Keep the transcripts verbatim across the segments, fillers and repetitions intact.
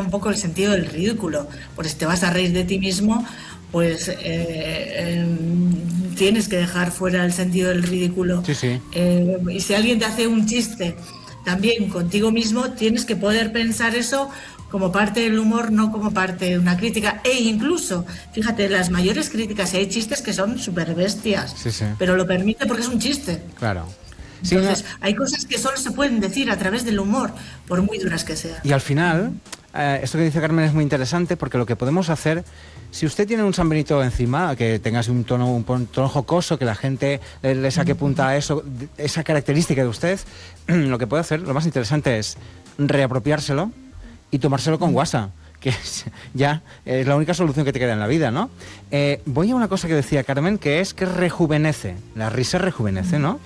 un poco el sentido del ridículo, porque si te vas a reír de ti mismo, pues eh, eh, tienes que dejar fuera el sentido del ridículo. Sí, sí. Eh, y si alguien te hace un chiste también contigo mismo, tienes que poder pensar eso como parte del humor, no como parte de una crítica. E incluso, fíjate, las mayores críticas, hay chistes que son súper bestias, sí, sí. pero lo permite porque es un chiste. Claro. Sí, Entonces, no. hay cosas que solo se pueden decir a través del humor, por muy duras que sean. Y al final, eh, esto que dice Carmen es muy interesante, porque lo que podemos hacer, si usted tiene un San Benito encima, que tengas un tono, un tono jocoso, que la gente le, le saque punta a eso, esa característica de usted, lo que puede hacer, lo más interesante es reapropiárselo y tomárselo con guasa, que es, ya es la única solución que te queda en la vida, ¿no? Eh, voy a una cosa que decía Carmen, que es que rejuvenece, la risa rejuvenece, ¿no?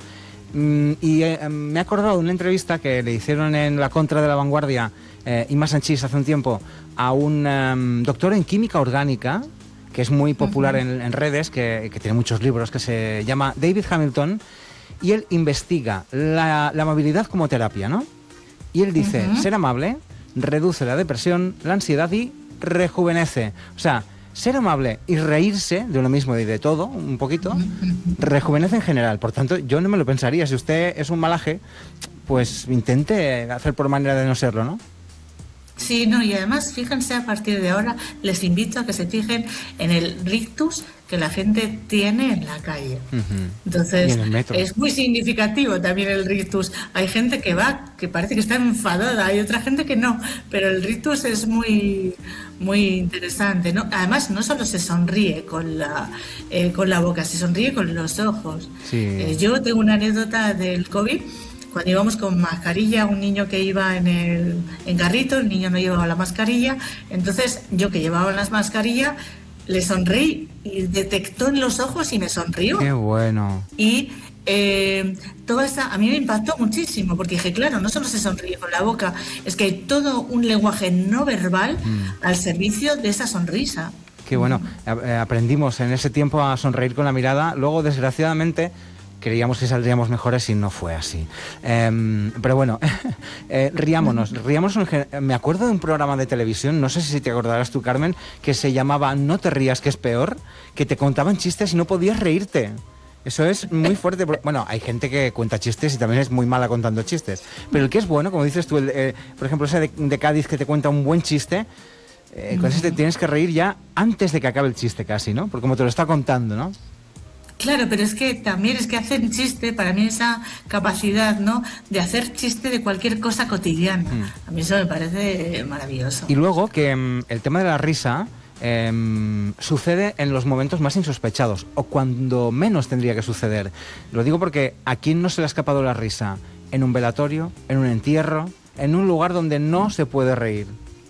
Y eh, me he acordado de una entrevista que le hicieron en La Contra de la Vanguardia, eh, Imma Sanchís, hace un tiempo, a un um, doctor en química orgánica, que es muy popular uh-huh. en, en redes, que, que tiene muchos libros, que se llama David Hamilton, y él investiga la, la amabilidad como terapia, ¿no? Y él dice, uh-huh. ser amable reduce la depresión, la ansiedad y rejuvenece. O sea, ser amable y reírse de uno mismo y de todo, un poquito, rejuvenece en general. Por tanto, yo no me lo pensaría. Si usted es un malaje, pues intente hacer por manera de no serlo, ¿no? Sí, no, y además, fíjense, a partir de ahora, les invito a que se fijen en el rictus que la gente tiene en la calle. Uh-huh. Entonces, es muy significativo también el rictus. Hay gente que va, que parece que está enfadada, hay otra gente que no, pero el rictus es muy, muy interesante, ¿no? Además, no solo se sonríe con la, eh, con la boca, se sonríe con los ojos. Sí. Eh, yo tengo una anécdota del COVID. Cuando íbamos con mascarilla, un niño que iba en el en carrito, el niño no llevaba la mascarilla, entonces yo que llevaba la mascarilla le sonreí y detectó en los ojos y me sonrió. ¡Qué bueno! Y eh, toda esa, a mí me impactó muchísimo, porque dije, claro, no solo se sonríe con la boca, es que hay todo un lenguaje no verbal mm. al servicio de esa sonrisa. Qué bueno, aprendimos en ese tiempo a sonreír con la mirada, luego desgraciadamente creíamos que saldríamos mejores y no fue así. Eh, pero bueno, eh, riámonos. riámonos en, me acuerdo de un programa de televisión, no sé si te acordarás tú, Carmen, que se llamaba No te rías, que es peor, que te contaban chistes y no podías reírte. Eso es muy fuerte. Bueno, hay gente que cuenta chistes y también es muy mala contando chistes. Pero el que es bueno, como dices tú, el, eh, por ejemplo, ese de, de Cádiz que te cuenta un buen chiste, eh, con ese te tienes que reír ya antes de que acabe el chiste casi, ¿no? Porque como te lo está contando, ¿no? Claro, pero es que también es que hacer chiste, para mí esa capacidad, ¿no?, de hacer chiste de cualquier cosa cotidiana, mm. a mí eso me parece maravilloso. Y luego que um, el tema de la risa eh, sucede en los momentos más insospechados, o cuando menos tendría que suceder. Lo digo porque ¿a quién no se le ha escapado la risa? En un velatorio, en un entierro, en un lugar donde no se puede reír.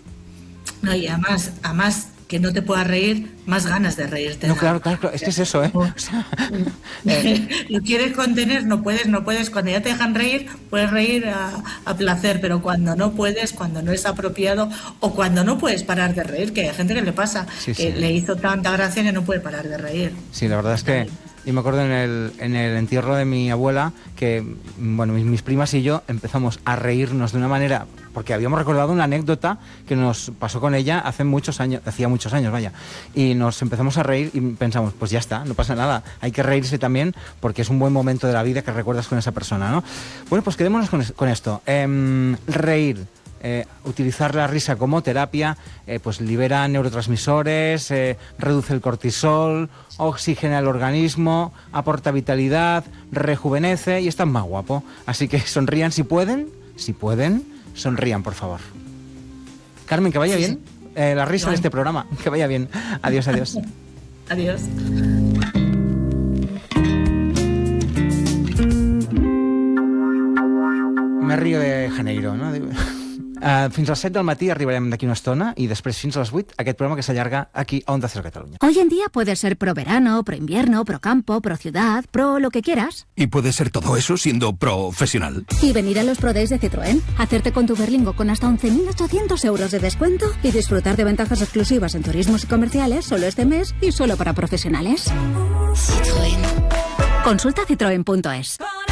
No, y además, además que no te puedas reír, más ganas de reírte. No, claro, claro, claro, es que es eso, ¿eh? O sea, eh. Lo quieres contener, no puedes, no puedes. Cuando ya te dejan reír, puedes reír a, a placer, pero cuando no puedes, cuando no es apropiado, o cuando no puedes parar de reír, que hay gente que le pasa, sí, que sí. le hizo tanta gracia que no puede parar de reír. Sí, la verdad es que yo me acuerdo en el, en el entierro de mi abuela que, bueno, mis, mis primas y yo empezamos a reírnos de una manera, porque habíamos recordado una anécdota que nos pasó con ella hace muchos años, hacía muchos años, vaya, y nos empezamos a reír y pensamos, pues ya está, no pasa nada, hay que reírse también porque es un buen momento de la vida que recuerdas con esa persona, ¿no? Bueno, pues quedémonos con, con esto, eh, reír. Eh, utilizar la risa como terapia, eh, pues libera neurotransmisores, eh, reduce el cortisol, oxigena el organismo, aporta vitalidad, rejuvenece y está más guapo. Así que sonrían si pueden, si pueden, sonrían, por favor. Carmen, que vaya sí, bien sí. Eh, la risa no. de este programa, que vaya bien. Adiós, adiós. Adiós. Me río de Janeiro, ¿no? Uh, fins a les set del matí arribarem d'aquí una estona y després fins a les vuit aquest programa que s'allarga aquí a Onda Cero Cataluña. Hoy en día puede ser pro verano, pro invierno, pro campo, pro ciudad, pro lo que quieras. Y puede ser todo eso siendo profesional. Y venir a los Pro Days de Citroën, hacerte con tu Berlingo con hasta once mil ochocientos euros de descuento y disfrutar de ventajas exclusivas en turismos y comerciales solo este mes y solo para profesionales. Citroën. Consulta citroen punto es.